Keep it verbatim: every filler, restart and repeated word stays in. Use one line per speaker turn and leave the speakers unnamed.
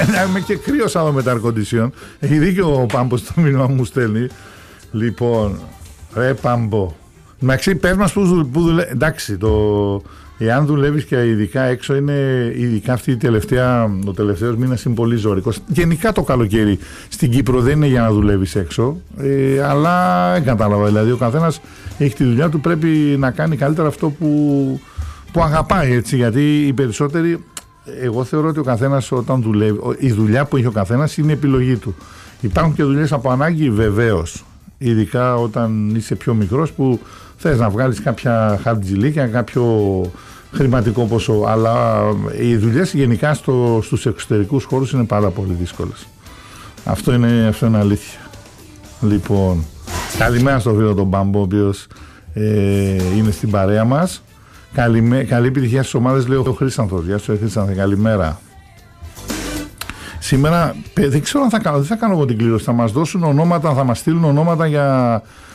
Είμαι και κρύος εδώ με τα air-condition. Έχει δίκιο ο Πάμπος το μήνυμα μου στέλνει. Λοιπόν, ρε Πάμπο. Εντάξει, πες μας που, που δουλεύει. Εντάξει, το, εάν δουλεύεις και ειδικά έξω, είναι ειδικά αυτή η τελευταία, ο τελευταίος μήνας είναι πολύ ζωρικός. Γενικά το καλοκαίρι στην Κύπρο δεν είναι για να δουλεύεις έξω, ε, αλλά δεν κατάλαβα. Δηλαδή, ο καθένας έχει τη δουλειά του, πρέπει να κάνει καλύτερα αυτό που, που αγαπάει, έτσι. Γιατί οι περισσότεροι, εγώ θεωρώ ότι ο καθένας όταν δουλεύει, η δουλειά που έχει ο καθένας είναι η επιλογή του. Υπάρχουν και δουλειές από ανάγκη, βεβαίως. Ειδικά όταν είσαι πιο μικρός που θες να βγάλεις κάποια χαρτζηλίκια, κάποιο χρηματικό ποσό. Αλλά οι δουλειές γενικά στο, στους εξωτερικούς χώρους είναι πάρα πολύ δύσκολες. Αυτό είναι, αυτό είναι αλήθεια. Λοιπόν, καλημέρα στο φίλο τον Μπάμπο, ο οποίος ε, είναι στην παρέα μας. Καλημέ, καλή επιτυχία στις ομάδες, λέει ο Χρήστανθος. Γεια σου, Χρήστανθε, καλημέρα. Σήμερα δεν ξέρω αν θα κάνω, δεν θα κάνω εγώ την κλήρωση. Θα μας δώσουν ονόματα, θα μας στείλουν ονόματα για